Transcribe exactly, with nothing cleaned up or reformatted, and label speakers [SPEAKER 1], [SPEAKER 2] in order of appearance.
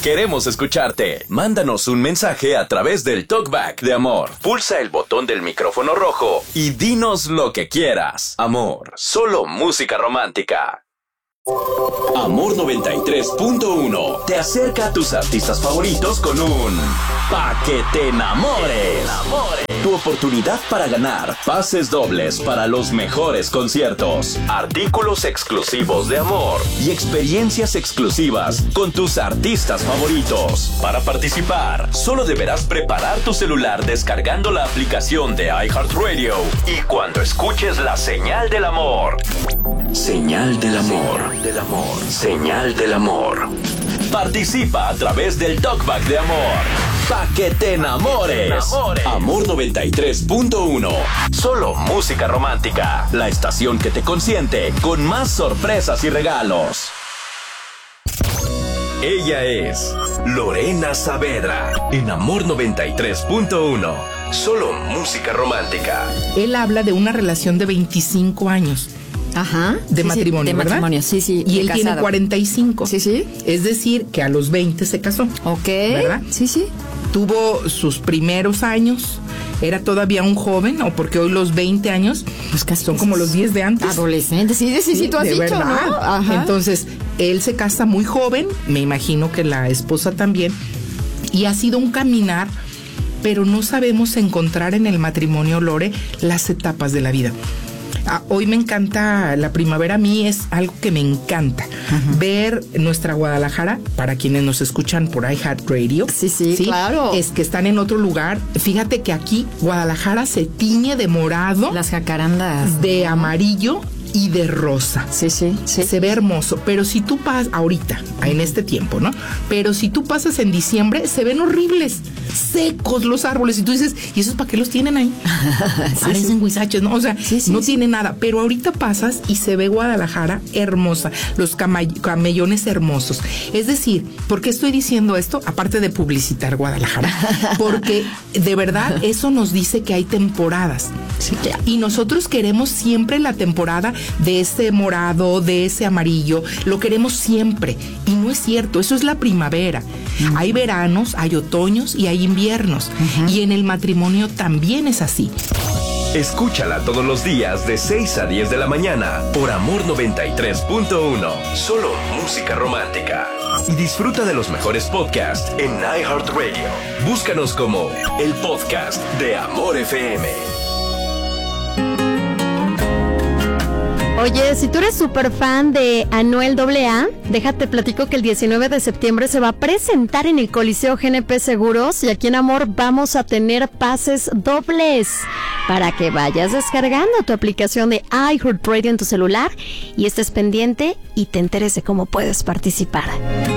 [SPEAKER 1] Queremos escucharte. Mándanos un mensaje a través del Talkback de Amor. Pulsa el botón del micrófono rojo y dinos lo que quieras. Amor, solo música romántica. Amor noventa y tres punto uno te acerca a tus artistas favoritos con un Pa' que te enamores. Tu oportunidad para ganar pases dobles para los mejores conciertos, artículos exclusivos de Amor y experiencias exclusivas con tus artistas favoritos. Para participar, solo deberás preparar tu celular descargando la aplicación de iHeartRadio y cuando escuches la señal del amor. Señal del amor. Señal del amor. Señal del amor. Participa a través del Talkback de Amor. Pa' que te enamores. enamores. Amor noventa y tres punto uno. Solo música romántica. La estación que te consiente con más sorpresas y regalos. Ella es Lorena Saavedra. En Amor noventa y tres punto uno. Solo música romántica.
[SPEAKER 2] Él habla de una relación de veinticinco años.
[SPEAKER 3] Ajá.
[SPEAKER 2] De
[SPEAKER 3] sí,
[SPEAKER 2] matrimonio,
[SPEAKER 3] sí, de
[SPEAKER 2] ¿verdad?
[SPEAKER 3] matrimonio, sí, sí.
[SPEAKER 2] Y él
[SPEAKER 3] casado.
[SPEAKER 2] tiene cuarenta y cinco.
[SPEAKER 3] Sí, sí.
[SPEAKER 2] Es decir, que a los veinte se casó.
[SPEAKER 3] Ok.
[SPEAKER 2] ¿Verdad?
[SPEAKER 3] Sí, sí.
[SPEAKER 2] Tuvo sus primeros años. Era todavía un joven, o porque hoy los veinte años pues casi son como los diez de antes.
[SPEAKER 3] Adolescente, sí, sí, sí, sí, tú has
[SPEAKER 2] de
[SPEAKER 3] dicho,
[SPEAKER 2] verdad.
[SPEAKER 3] ¿no? Ajá.
[SPEAKER 2] Entonces, él se casa muy joven, me imagino que la esposa también, y ha sido un caminar, pero no sabemos encontrar en el matrimonio, Lore, las etapas de la vida. Ah, hoy me encanta la primavera, a mí es algo que me encanta. Uh-huh. Ver nuestra Guadalajara, para quienes nos escuchan por iHeartRadio.
[SPEAKER 3] Sí, sí, sí, claro.
[SPEAKER 2] Es que están en otro lugar. Fíjate que aquí Guadalajara se tiñe de morado.
[SPEAKER 3] Las jacarandas.
[SPEAKER 2] De amarillo y de rosa.
[SPEAKER 3] Sí, sí, sí.
[SPEAKER 2] Se ve hermoso, pero si tú pasas ahorita, en este tiempo, ¿no? Pero si tú pasas en diciembre, se ven horribles, secos los árboles, y tú dices, ¿y esos para qué los tienen ahí? sí, Parecen sí. huizaches, ¿no? O sea, sí, sí, no sí. tiene nada, pero ahorita pasas y se ve Guadalajara hermosa, los camay- camellones hermosos. Es decir, ¿por qué estoy diciendo esto? Aparte de publicitar Guadalajara, porque de verdad eso nos dice que hay temporadas. Sí, claro. Y nosotros queremos siempre la temporada de ese morado, de ese amarillo, lo queremos siempre, y no es cierto, eso es la primavera. Uh-huh. Hay veranos, hay otoños y hay inviernos, uh-huh. y en el matrimonio también es así.
[SPEAKER 1] Escúchala todos los días de seis a diez de la mañana por Amor noventa y tres punto uno. Solo música romántica. Y disfruta de los mejores podcasts en iHeartRadio. Búscanos como el podcast de Amor F M.
[SPEAKER 4] Oye, si tú eres súper fan de Anuel doble A, déjate platico que el diecinueve de septiembre se va a presentar en el Coliseo G N P Seguros, y aquí en Amor vamos a tener pases dobles para que vayas descargando tu aplicación de iHeartRadio en tu celular y estés pendiente y te enteres de cómo puedes participar.